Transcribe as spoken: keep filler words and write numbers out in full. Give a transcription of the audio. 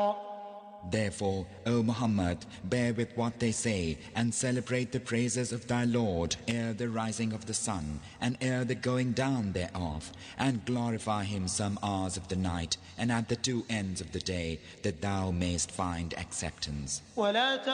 Therefore, O Muhammad, bear with what they say and celebrate the praises of thy Lord ere the rising of the sun and ere the going down thereof, and glorify him some hours of the night and at the two ends of the day, that thou mayst find acceptance.